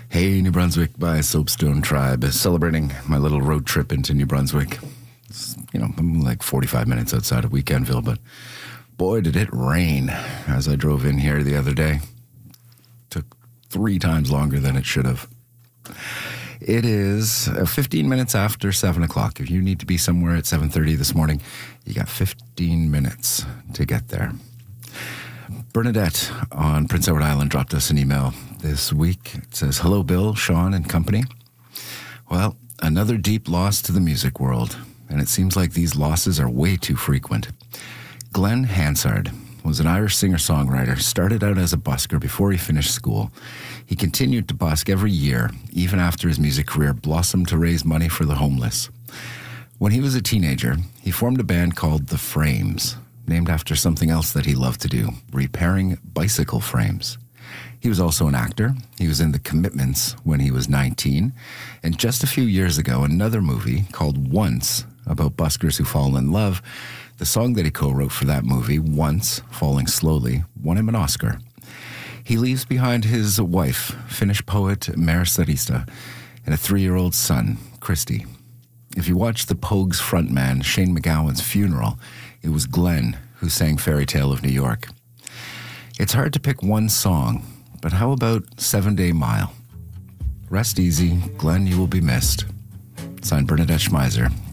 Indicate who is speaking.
Speaker 1: Hey, New Brunswick by Soapstone Tribe is celebrating my little road trip into New Brunswick. I'm like 45 minutes outside of Weekendville, but boy, did it rain as I drove in here the other day. Took 3 times longer than it should have. It is 15 minutes after 7 o'clock. If you need to be somewhere at 7:30 this morning, you got 15 minutes to get there. Bernadette on Prince Edward Island dropped us an email this week. It says, "Hello, Bill, Sean, and company. Well, another deep loss to the music world, and it seems like these losses are way too frequent. Glenn Hansard was an Irish singer-songwriter, started out as a busker before he finished school. He continued to busk every year, even after his music career blossomed to raise money for the homeless. When he was a teenager, he formed a band called The Frames, named after something else that he loved to do, repairing bicycle frames. He was also an actor. He was in The Commitments when he was 19. And just a few years ago, another movie called Once, about buskers who fall in love. The song that he co-wrote for that movie, Once, Falling Slowly, won him an Oscar. He leaves behind his wife, Finnish poet Mare Sarista, and a 3-year-old son, Christy. If you watch the Pogues frontman Shane MacGowan's funeral, it was Glenn who sang Fairy Tale of New York. It's hard to pick one song, but how about 7 Day Mile? Rest easy, Glenn, you will be missed." Signed, Bernadette Schmeiser,